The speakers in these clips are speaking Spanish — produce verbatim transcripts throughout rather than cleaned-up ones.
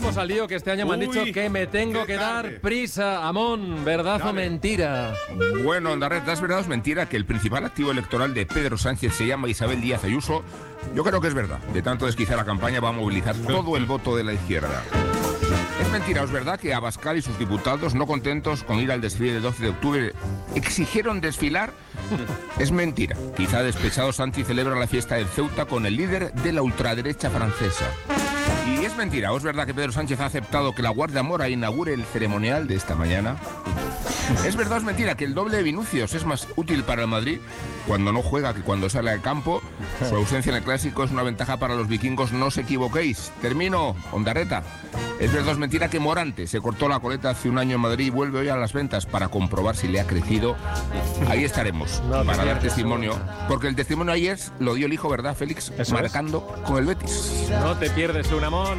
Vamos al lío, que este año me han Uy, dicho que me tengo que tarde. dar prisa. Amón, ¿verdad Dale. o mentira? Bueno, Ondarreta, ¿es verdad o es mentira que el principal activo electoral de Pedro Sánchez se llama Isabel Díaz Ayuso? Yo creo que es verdad. De tanto desquiciar la campaña va a movilizar todo el voto de la izquierda. ¿Es mentira o es verdad que Abascal y sus diputados, no contentos con ir al desfile del doce de octubre, exigieron desfilar? Es mentira. Quizá despechado Santi celebra la fiesta del Ceuta con el líder de la ultraderecha francesa. ¿Y es mentira o es verdad que Pedro Sánchez ha aceptado que la Guardia Mora inaugure el ceremonial de esta mañana? ¿Es verdad o es mentira que el doble de Vinucios es más útil para el Madrid cuando no juega que cuando sale al campo? Su ausencia en el Clásico es una ventaja para los vikingos, no os equivoquéis. Termino, Ondarreta. ¿Es verdad o es mentira que Morante se cortó la coleta hace un año en Madrid y vuelve hoy a las ventas para comprobar si le ha crecido? Ahí estaremos, no, para dar testimonio. Porque el testimonio ayer lo dio el hijo, ¿verdad, Félix? Eso marcando es. Con el Betis. No te pierdes un Amón.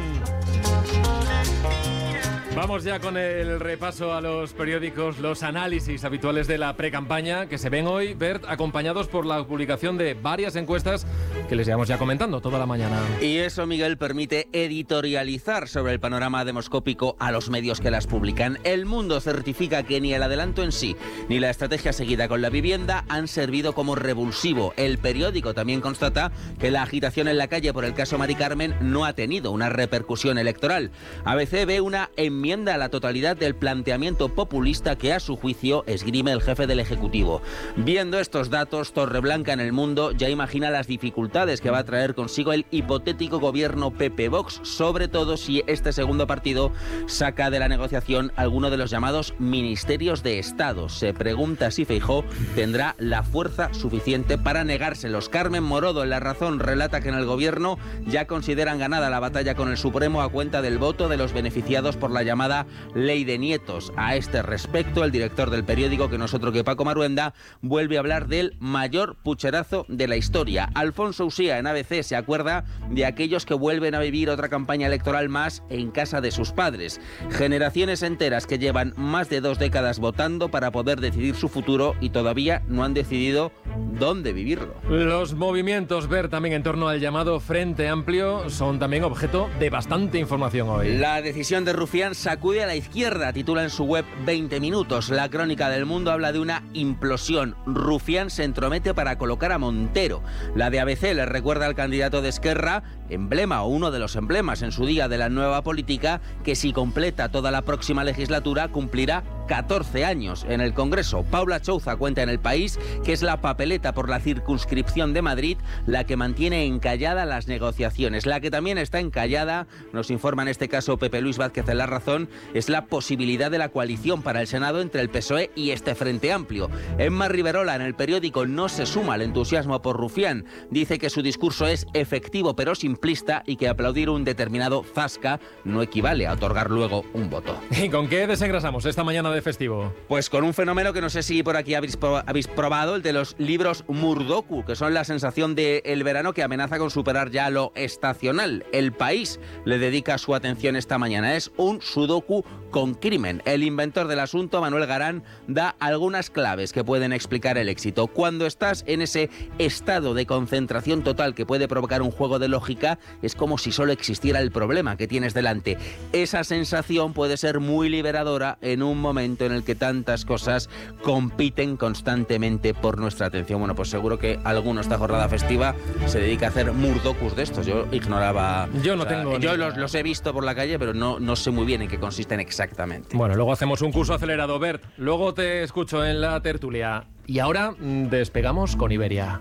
Vamos ya con el repaso a los periódicos, los análisis habituales de la precampaña que se ven hoy, Bert, acompañados por la publicación de varias encuestas que les llevamos ya comentando toda la mañana. Y eso, Miguel, permite editorializar sobre el panorama demoscópico a los medios que las publican. El Mundo certifica que ni el adelanto en sí ni la estrategia seguida con la vivienda han servido como revulsivo. El periódico también constata que la agitación en la calle por el caso Mari Carmen no ha tenido una repercusión electoral. A B C ve una enmienda a la totalidad del planteamiento populista que a su juicio esgrime el jefe del Ejecutivo. Viendo estos datos, Torreblanca en El Mundo ya imagina las dificultades que va a traer consigo el hipotético gobierno P P-Vox, sobre todo si este segundo partido saca de la negociación alguno de los llamados ministerios de Estado. Se pregunta si Feijóo tendrá la fuerza suficiente para negárselos. Carmen Morodo en La Razón relata que en el gobierno ya consideran ganada la batalla con el Supremo a cuenta del voto de los beneficiados por la llamada llamada Ley de Nietos. A este respecto, el director del periódico, que no es otro que Paco Maruenda, vuelve a hablar del mayor pucherazo de la historia. Alfonso Usía en A B C se acuerda de aquellos que vuelven a vivir otra campaña electoral más en casa de sus padres. Generaciones enteras que llevan más de dos décadas votando para poder decidir su futuro y todavía no han decidido dónde vivirlo. Los movimientos, ver también en torno al llamado Frente Amplio, son también objeto de bastante información hoy. La decisión de Rufián sacude a la izquierda, titula en su web veinte minutos. La Crónica del Mundo habla de una implosión. Rufián se entromete para colocar a Montero. La de A B C le recuerda al candidato de Esquerra, emblema o uno de los emblemas en su día de la nueva política, que si completa toda la próxima legislatura cumplirá catorce años en el Congreso. Paula Chouza cuenta en El País que es la papeleta por la circunscripción de Madrid la que mantiene encallada las negociaciones. La que también está encallada, nos informa en este caso Pepe Luis Vázquez en La Razón, es la posibilidad de la coalición para el Senado entre el P S O E y este Frente Amplio. Emma Riverola en El Periódico no se suma al entusiasmo por Rufián. Dice que su discurso es efectivo pero simplista y que aplaudir un determinado zasca no equivale a otorgar luego un voto. ¿Y con qué desengrasamos esta mañana de festivo? Pues con un fenómeno que no sé si por aquí habéis, habéis probado, el de los libros Murdoku, que son la sensación del verano que amenaza con superar ya lo estacional. El País le dedica su atención esta mañana. Es un sudoku con crimen. El inventor del asunto, Manuel Garán, da algunas claves que pueden explicar el éxito. Cuando estás en ese estado de concentración total que puede provocar un juego de lógica, es como si solo existiera el problema que tienes delante. Esa sensación puede ser muy liberadora en un momento en el que tantas cosas compiten constantemente por nuestra atención. Bueno, pues seguro que alguno esta jornada festiva se dedica a hacer murdokus de estos. Yo ignoraba... Yo no o sea, tengo... Yo los, los he visto por la calle, pero no, no sé muy bien en qué consisten exactamente. Bueno, luego hacemos un curso acelerado, Bert. Luego te escucho en la tertulia. Y ahora despegamos con Iberia.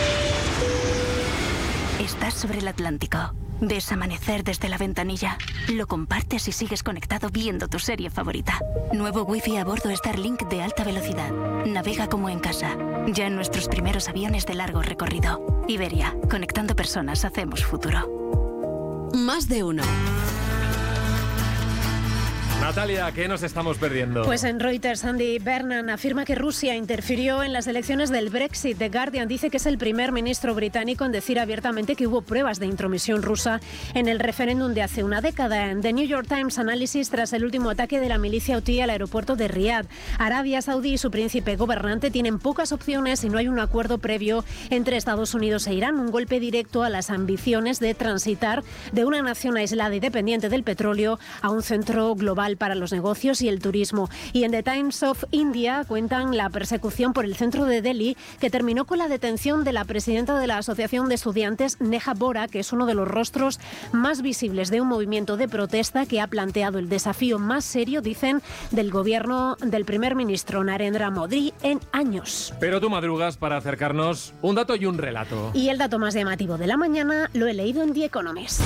Estás sobre el Atlántico. Ves amanecer desde la ventanilla. Lo compartes y sigues conectado viendo tu serie favorita. Nuevo wifi a bordo Starlink de alta velocidad. Navega como en casa. Ya en nuestros primeros aviones de largo recorrido. Iberia, conectando personas hacemos futuro. Más de uno. Natalia, ¿qué nos estamos perdiendo? Pues en Reuters, Andy Burnham afirma que Rusia interfirió en las elecciones del Brexit. The Guardian dice que es el primer ministro británico en decir abiertamente que hubo pruebas de intromisión rusa en el referéndum de hace una década. En The New York Times, análisis tras el último ataque de la milicia hutí al aeropuerto de Riad. Arabia Saudí y su príncipe gobernante tienen pocas opciones y no hay un acuerdo previo entre Estados Unidos e Irán. Un golpe directo a las ambiciones de transitar de una nación aislada y dependiente del petróleo a un centro global para los negocios y el turismo. Y en The Times of India cuentan la persecución por el centro de Delhi, que terminó con la detención de la presidenta de la Asociación de Estudiantes, Neha Bora, que es uno de los rostros más visibles de un movimiento de protesta que ha planteado el desafío más serio, dicen, del gobierno del primer ministro Narendra Modi en años. Pero tú madrugas para acercarnos un dato y un relato. Y el dato más llamativo de la mañana lo he leído en The Economist.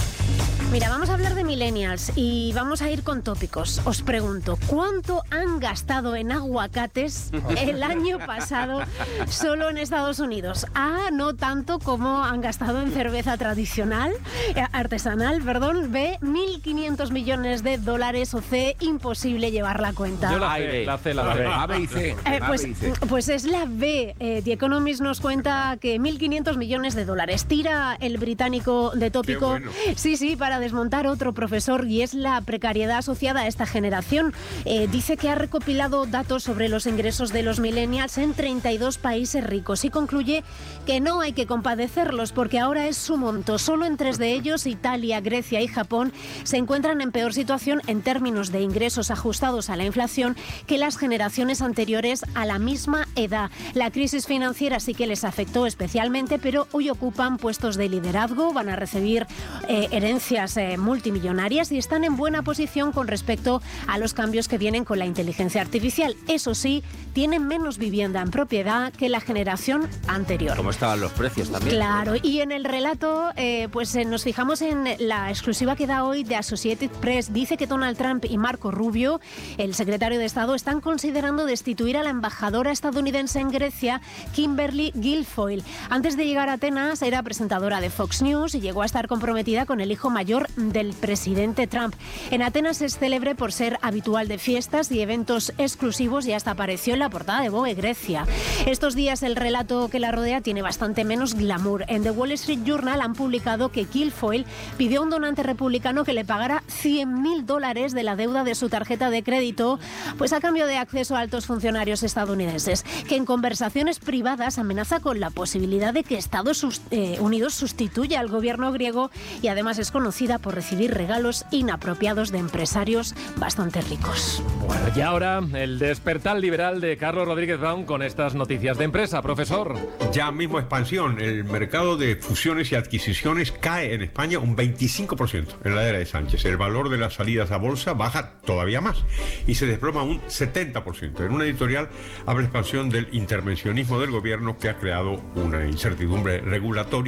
Mira, vamos a hablar de millennials y vamos a ir con tópicos. Os pregunto, ¿cuánto han gastado en aguacates el año pasado solo en Estados Unidos? A, no tanto como han gastado en cerveza tradicional, eh, artesanal, perdón. B, mil quinientos millones de dólares. O C, imposible llevar la cuenta. Yo la C, la C, la C. A, B y C. Eh, pues, A, B y C. pues es la B. Eh, The Economist nos cuenta que mil quinientos millones de dólares. Tira el británico de tópico. Bueno. Sí, sí, para desmontar otro profesor, y es la precariedad asociada a esta generación. Eh, dice que ha recopilado datos sobre los ingresos de los millennials en treinta y dos países ricos y concluye que no hay que compadecerlos porque ahora es su monto. Solo en tres de ellos, Italia, Grecia y Japón, se encuentran en peor situación en términos de ingresos ajustados a la inflación que las generaciones anteriores a la misma edad. La crisis financiera sí que les afectó especialmente, pero hoy ocupan puestos de liderazgo, van a recibir eh, herencias eh, multimillonarias y están en buena posición con respecto a los cambios que vienen con la inteligencia artificial. Eso sí, tienen menos vivienda en propiedad que la generación anterior. ¿Cómo estaban los precios también? Claro, y en el relato, eh, pues eh, nos fijamos en la exclusiva que da hoy de Associated Press. Dice que Donald Trump y Marco Rubio, el secretario de Estado, están considerando destituir a la embajadora estadounidense en Grecia, Kimberly Guilfoyle. Antes de llegar a Atenas, era presentadora de Fox News y llegó a estar comprometida con el hijo mayor del presidente Trump. En Atenas es célebre por ser habitual de fiestas y eventos exclusivos y hasta apareció en la portada de Vogue Grecia. Estos días el relato que la rodea tiene bastante menos glamour. En The Wall Street Journal han publicado que Guilfoyle pidió a un donante republicano que le pagara cien mil dólares de la deuda de su tarjeta de crédito, pues a cambio de acceso a altos funcionarios estadounidenses, que en conversaciones privadas amenaza con la posibilidad de que Estados Unidos sustituya al gobierno griego, y además es conocida por recibir regalos inapropiados de empresarios bastante ricos. Bueno, y ahora el despertar liberal de Carlos Rodríguez Brown con estas noticias de empresa, profesor. Ya mismo expansión. El mercado de fusiones y adquisiciones cae en España un veinticinco por ciento en la era de Sánchez. El valor de las salidas a bolsa baja todavía más y se desploma un setenta por ciento. En una editorial habla expansión del intervencionismo del gobierno que ha creado una incertidumbre regulatoria